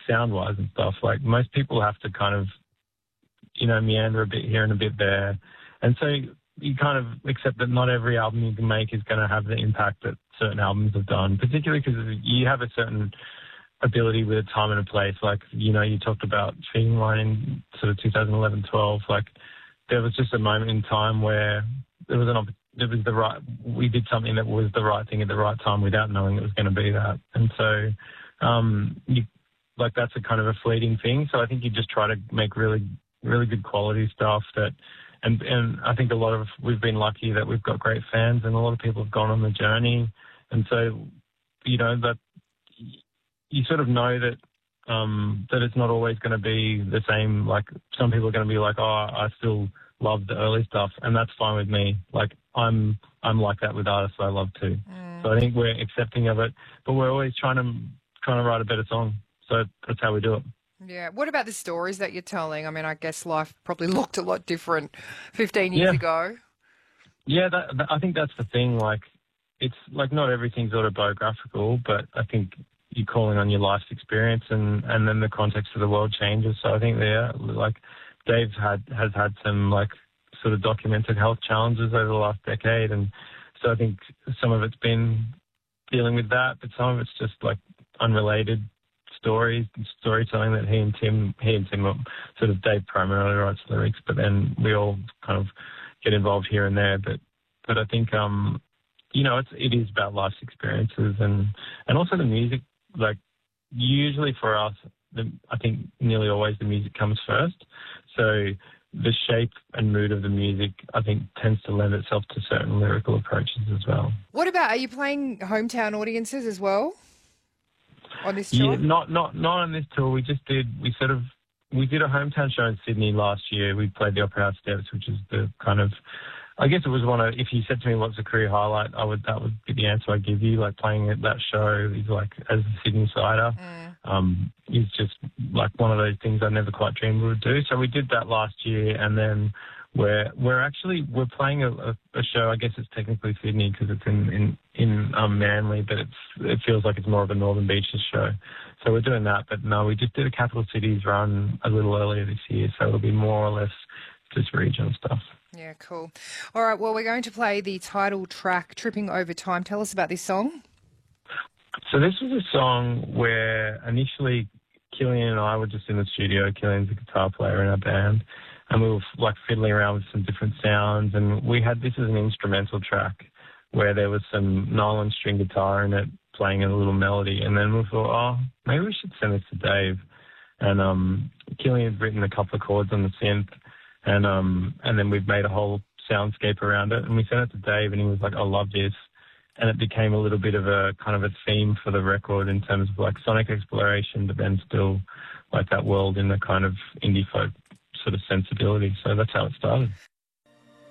sound-wise and stuff. Like, most people have to kind of, meander a bit here and a bit there. And so you kind of accept that not every album you can make is going to have the impact that certain albums have done, particularly because you have a certain ability with a time and a place. Like, you talked about Feeding Line in sort of 2011-12. Like, there was just a moment in time where we did something that was the right thing at the right time without knowing it was going to be that. And so, that's a kind of a fleeting thing. So I think you just try to make really, really good quality stuff and I think we've been lucky that we've got great fans and a lot of people have gone on the journey. And so, that you sort of know that it's not always going to be the same. Like, some people are going to be like, oh, I still love the early stuff, and that's fine with me. Like, I'm like that with artists I love too. So I think we're accepting of it, but we're always trying to write a better song. So that's how we do it. Yeah. What about the stories that you're telling? I mean, I guess life probably looked a lot different 15 years ago. Yeah, I think that's the thing. Like, it's like not everything's autobiographical, but I think you're calling on your life's experience and then the context of the world changes. So I think like Dave has had some like sort of documented health challenges over the last decade, and so I think some of it's been dealing with that, but some of it's just like unrelated storytelling that he and Tim sort of Dave primarily writes lyrics, but then we all kind of get involved here and there. But I think it is about life's experiences and also the music. Like, usually for us, I think nearly always the music comes first. So the shape and mood of the music, I think, tends to lend itself to certain lyrical approaches as well. What about, are you playing hometown audiences as well on this tour? Yeah, not on this tour. We did a hometown show in Sydney last year. We played the Opera House Steps, which is the kind of, I guess it was if you said to me what's a career highlight, that would be the answer I'd give you. Like, playing at that show is like, as a Sydney sider, is just like one of those things I never quite dreamed we would do. So we did that last year, and then we're playing a show. I guess it's technically Sydney because it's in Manly, but it feels like it's more of a Northern Beaches show. So we're doing that. But no, we just did a Capital Cities run a little earlier this year, so it'll be more or less just regional stuff. Yeah, cool. All right, well, we're going to play the title track, Tripping Over Time. Tell us about this song. So this was a song where initially Killian and I were just in the studio. Killian's a guitar player in our band, and we were like fiddling around with some different sounds, and we had this as an instrumental track where there was some nylon string guitar in it playing a little melody, and then we thought, maybe we should send this to Dave. And Killian had written a couple of chords on the synth, and then we've made a whole soundscape around it, and we sent it to Dave, and he was like, I love this. And it became a little bit of a kind of a theme for the record in terms of like sonic exploration, but then still like that world in the kind of indie folk sort of sensibility. So that's how it started.